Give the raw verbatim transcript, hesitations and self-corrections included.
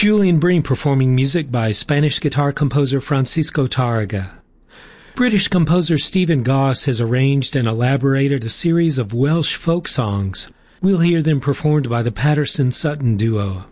Julian Bream performing music by Spanish guitar composer Francisco Tarrega. British composer Stephen Goss has arranged and elaborated a series of Welsh folk songs. We'll hear them performed by the Patterson-Sutton duo.